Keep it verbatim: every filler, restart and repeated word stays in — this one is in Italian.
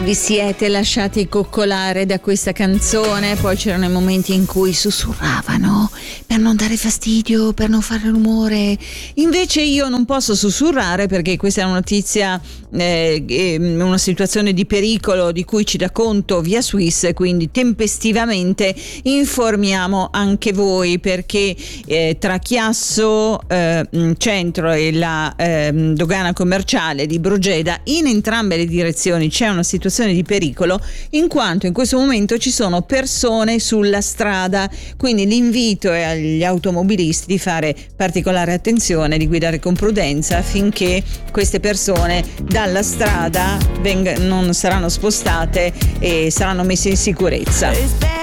Vi siete lasciati coccolare da questa canzone? Poi c'erano i momenti in cui sussurravano per non dare fastidio, per non fare rumore. Invece io non posso sussurrare perché questa è una notizia, eh, una situazione di pericolo di cui ci dà conto Via Swiss, quindi tempestivamente informiamo anche voi, perché eh, tra Chiasso eh, Centro e la eh, dogana commerciale di Brogeda, in entrambe le direzioni c'è una situazione di pericolo, in quanto in questo momento ci sono persone sulla strada, quindi l'invito è agli automobilisti di fare particolare attenzione, di guidare con prudenza affinché queste persone dalla strada veng- non saranno spostate e saranno messe in sicurezza.